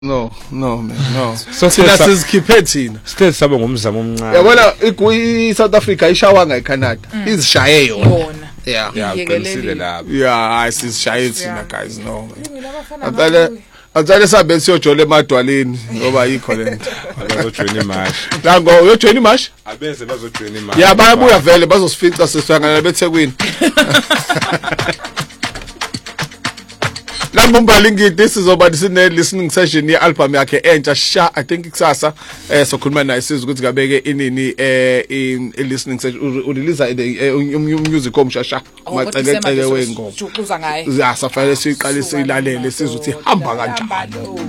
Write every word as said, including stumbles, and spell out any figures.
No, no man, no. So Thina sizikhiphe thina. Still sabe ngomzamo omncane. Yabona i South Africa ishawa ngeCanada. Izishaye yona. Yeah. Yeah, qinisile lapho. Yeah, sizishaye thina guys, no. Atsale atsale sabe siyojola emadwaleni ngoba yikho lento. Bazojoin imash. La ngo uyojoin imash? Abeze bazojoin imash. Yeah, bayabuya vele bazosifica sesihangana beThekwini. Nambumbali ngithi sizoba sine listening session ye album yakhe entsha sha I think ikusasa eh sokhuluma naye sizwe ukuthi kabeke inini eh in listening session urelease music omshasha maceke ceke wengoma ujuxuza ngaye ya safanele siqale silalele sizwe ukuthi hamba kanjani.